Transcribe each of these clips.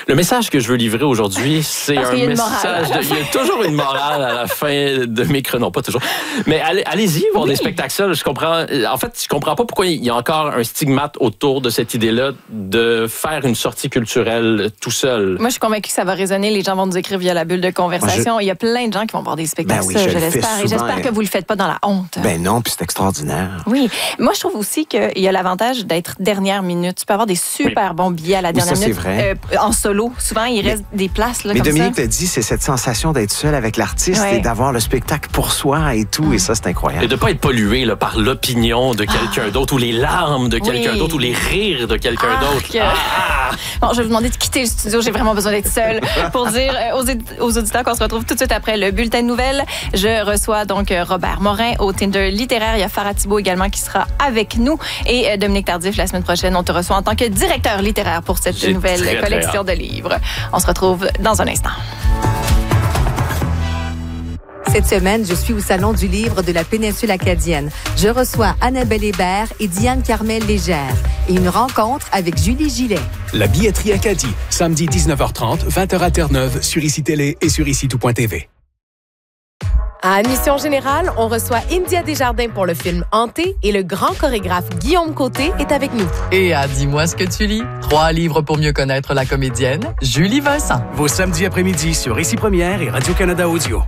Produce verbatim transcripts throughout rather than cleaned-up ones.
Le message que je veux livrer aujourd'hui, c'est Parce un qu'il y a une message... morale. De, il y a toujours une morale à la fin de mes chroniques. Non, pas toujours. Mais allez, allez-y voir Oui. des spectacles seuls. Je comprends... En fait, je comprends pas pourquoi il y a encore un stigmate autour de cette idée-là de faire une sortie culturelle tout seul. Moi, je suis convaincue que ça va résonner. Les gens vont nous écrire via la bulle de conversation. Moi, je... Il y a plein de gens qui vont voir des spectacles Ben oui, seuls, je je le fais l'espère. Et souvent. j'espère que vous le faites pas dans la honte. Ben non, puis c'est extraordinaire. Oui. Moi, je trouve aussi qu'il y a l'avantage d'être dernière minute. Tu peux avoir des super oui. bons billets à la dernière oui, ça, minute. C'est vrai. Euh, en solo. Souvent, il reste mais, des places là, mais comme Dominique ça. l'a dit, c'est cette sensation d'être seul avec l'artiste ouais. et d'avoir le spectacle pour soi et tout. Mmh. Et ça, c'est incroyable. Et de ne pas être pollué là, par l'opinion de quelqu'un ah. d'autre ou les larmes de quelqu'un oui. d'autre ou les rires de quelqu'un ah, d'autre. Que... Ah. Bon, je vais vous demander de quitter le studio. J'ai vraiment besoin d'être seule pour dire aux, aux auditeurs qu'on se retrouve tout de suite après le bulletin de nouvelles. Je reçois donc Robert Morin au Tinder littéraire. Il y a Farah Thibault également qui sera avec nous. Et Dominique Tardif, la semaine prochaine, on te reçoit en tant que directeur littéraire pour cette J'ai nouvelle très, collection très de livres. On se retrouve dans un instant. Cette semaine, je suis au Salon du livre de la péninsule acadienne. Je reçois Annabelle Hébert et Diane Carmel Légère et une rencontre avec Julie Gillet. La billetterie Acadie, samedi dix-neuf heures trente, vingt heures à Terre-Neuve, sur I C I Télé et sur ici tout point t v. À Admission Générale, on reçoit India Desjardins pour le film Hanté et le grand chorégraphe Guillaume Côté est avec nous. Et à Dis-moi ce que tu lis, trois livres pour mieux connaître la comédienne, Julie Vincent. Vos samedis après-midi sur Ici Première et Radio-Canada Audio.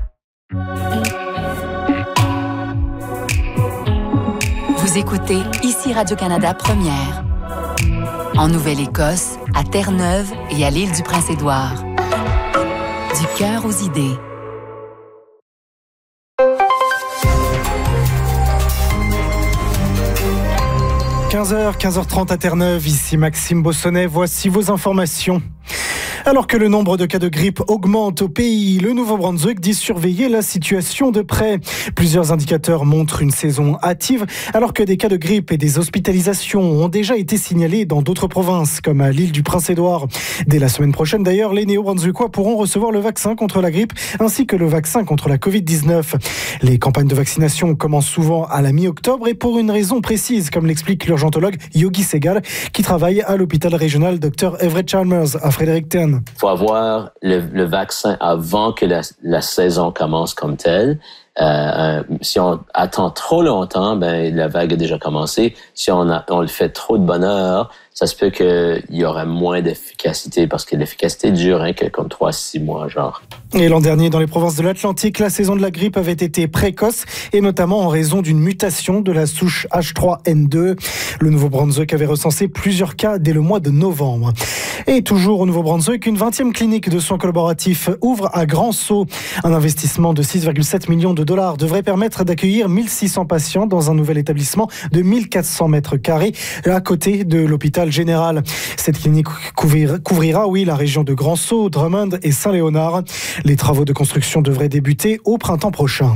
Vous écoutez Ici Radio-Canada Première. En Nouvelle-Écosse, à Terre-Neuve et à l'île du Prince-Édouard. Du cœur aux idées. quinze heures, quinze heures trente à Terre-Neuve, ici Maxime Bossonnet, voici vos informations. Alors que le nombre de cas de grippe augmente au pays, le Nouveau-Brunswick dit surveiller la situation de près. Plusieurs indicateurs montrent une saison hâtive, alors que des cas de grippe et des hospitalisations ont déjà été signalés dans d'autres provinces, comme à l'île du Prince-Édouard. Dès la semaine prochaine, d'ailleurs, les Néo-Brunswickois pourront recevoir le vaccin contre la grippe, ainsi que le vaccin contre la covid dix-neuf. Les campagnes de vaccination commencent souvent à la mi-octobre et pour une raison précise, comme l'explique l'urgentologue Yogi Segal, qui travaille à l'hôpital régional docteur Everett Chalmers à Fredericton. Il faut avoir le, le vaccin avant que la, la saison commence comme telle. Euh, si on attend trop longtemps, ben la vague a déjà commencé. Si on, a, on le fait trop de bonne heure, ça se peut qu'il y aurait moins d'efficacité parce que l'efficacité dure hein, que comme trois à six mois, genre. Et l'an dernier, dans les provinces de l'Atlantique, la saison de la grippe avait été précoce et notamment en raison d'une mutation de la souche H trois N deux. Le Nouveau-Brunswick avait recensé plusieurs cas dès le mois de novembre. Et toujours au Nouveau-Brunswick, une vingtième clinique de soins collaboratifs ouvre à Grand-Sault. Un investissement de six virgule sept millions de dollars devrait permettre d'accueillir mille six cents patients dans un nouvel établissement de mille quatre cents mètres carrés à côté de l'hôpital général. Cette clinique couvrira, couvrira oui, la région de Grand-Sault, Drummond et Saint-Léonard. Les travaux de construction devraient débuter au printemps prochain.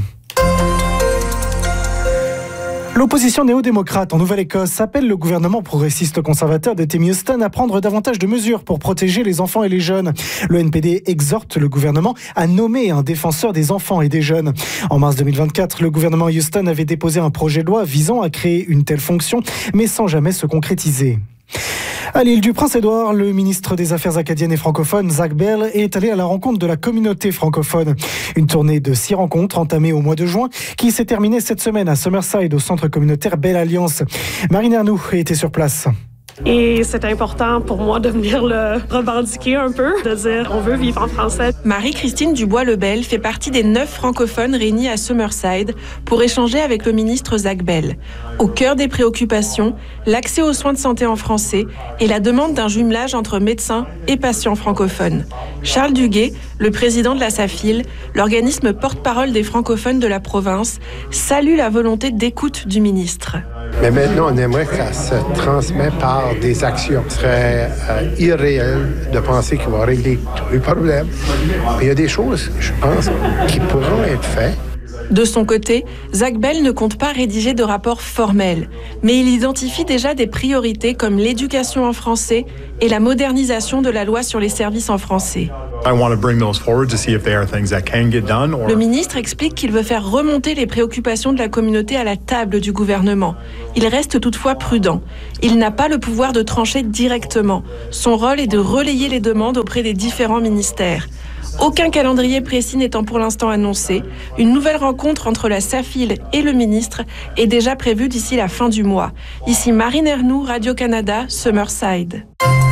L'opposition néo-démocrate en Nouvelle-Écosse appelle le gouvernement progressiste conservateur de Tim Houston à prendre davantage de mesures pour protéger les enfants et les jeunes. Le N P D exhorte le gouvernement à nommer un défenseur des enfants et des jeunes. En mars deux mille vingt-quatre, le gouvernement Houston avait déposé un projet de loi visant à créer une telle fonction, mais sans jamais se concrétiser. À l'île du Prince-Édouard, le ministre des Affaires acadiennes et francophones, Zach Bell, est allé à la rencontre de la communauté francophone. Une tournée de six rencontres entamée au mois de juin qui s'est terminée cette semaine à Summerside au centre communautaire Belle Alliance. Marine Arnoux était sur place. Et c'est important pour moi de venir le revendiquer un peu, de dire on veut vivre en français. Marie-Christine Dubois-Lebel fait partie des neuf francophones réunis à Summerside pour échanger avec le ministre Zach Bell. Au cœur des préoccupations, l'accès aux soins de santé en français et la demande d'un jumelage entre médecins et patients francophones. Charles Duguay, le président de la SAFIL, l'organisme porte-parole des francophones de la province, salue la volonté d'écoute du ministre. Mais maintenant, on aimerait que ça se transmette par des actions. Ce serait euh, irréel de penser qu'il va régler tous les problèmes. Mais il y a des choses, je pense, qui pourront être faites. De son côté, Zach Bell ne compte pas rédiger de rapport formel, mais il identifie déjà des priorités comme l'éducation en français et la modernisation de la loi sur les services en français. Le ministre explique qu'il veut faire remonter les préoccupations de la communauté à la table du gouvernement. Il reste toutefois prudent. Il n'a pas le pouvoir de trancher directement. Son rôle est de relayer les demandes auprès des différents ministères. Aucun calendrier précis n'étant pour l'instant annoncé, une nouvelle rencontre entre la SAFIL et le ministre est déjà prévue d'ici la fin du mois. Ici Marine Ernoux, Radio-Canada, Summerside.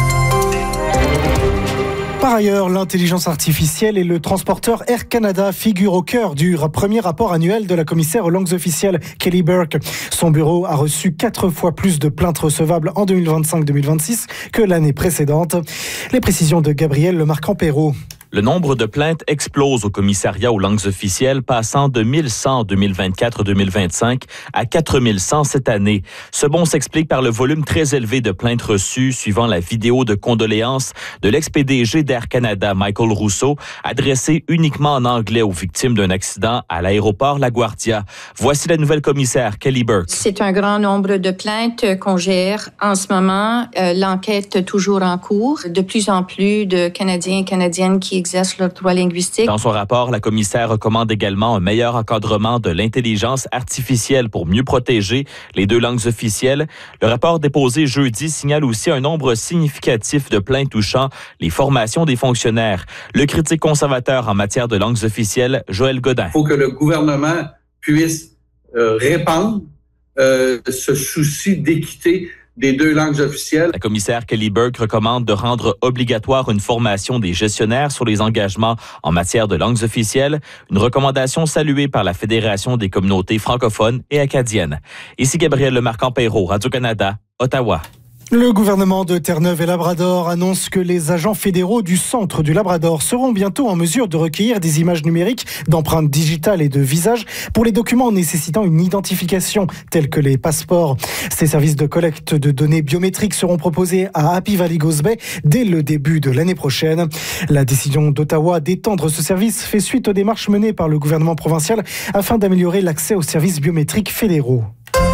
Par ailleurs, l'intelligence artificielle et le transporteur Air Canada figurent au cœur du premier rapport annuel de la commissaire aux langues officielles, Kelly Burke. Son bureau a reçu quatre fois plus de plaintes recevables en deux mille vingt-cinq deux mille vingt-six que l'année précédente. Les précisions de Gabriel Lemarquand-Perrault. Le nombre de plaintes explose au commissariat aux langues officielles, passant de mille cent en deux mille vingt-quatre deux mille vingt-cinq à quatre mille cent cette année. Ce bond s'explique par le volume très élevé de plaintes reçues suivant la vidéo de condoléances de l'ex-P D G d'Air Canada, Michael Rousseau, adressée uniquement en anglais aux victimes d'un accident à l'aéroport LaGuardia. Voici la nouvelle commissaire, Kelly Burke. C'est un grand nombre de plaintes qu'on gère en ce moment. Euh, l'enquête toujours en cours. De plus en plus de Canadiens et Canadiennes qui exercent leur droit linguistique. Dans son rapport, la commissaire recommande également un meilleur encadrement de l'intelligence artificielle pour mieux protéger les deux langues officielles. Le rapport déposé jeudi signale aussi un nombre significatif de plaintes touchant les formations des fonctionnaires. Le critique conservateur en matière de langues officielles, Joël Godin. Il faut que le gouvernement puisse euh, répandre euh, ce souci d'équité des deux langues officielles. La commissaire Kelly Burke recommande de rendre obligatoire une formation des gestionnaires sur les engagements en matière de langues officielles, une recommandation saluée par la Fédération des communautés francophones et acadiennes. Ici Gabriel Lemarquand-Perrault, Radio-Canada, Ottawa. Le gouvernement de Terre-Neuve et Labrador annonce que les agents fédéraux du centre du Labrador seront bientôt en mesure de recueillir des images numériques d'empreintes digitales et de visage pour les documents nécessitant une identification tels que les passeports. Ces services de collecte de données biométriques seront proposés à Happy Valley Goose Bay dès le début de l'année prochaine. La décision d'Ottawa d'étendre ce service fait suite aux démarches menées par le gouvernement provincial afin d'améliorer l'accès aux services biométriques fédéraux.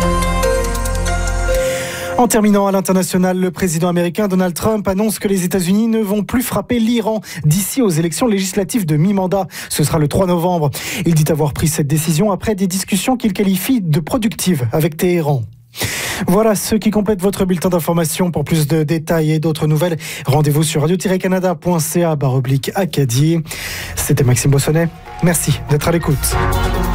En terminant à l'international, le président américain Donald Trump annonce que les États-Unis ne vont plus frapper l'Iran d'ici aux élections législatives de mi-mandat. Ce sera le trois novembre. Il dit avoir pris cette décision après des discussions qu'il qualifie de productives avec Téhéran. Voilà ce qui complète votre bulletin d'information. Pour plus de détails et d'autres nouvelles, rendez-vous sur radio tiret canada point c a barre oblique Acadie. C'était Maxime Bossonnet. Merci d'être à l'écoute.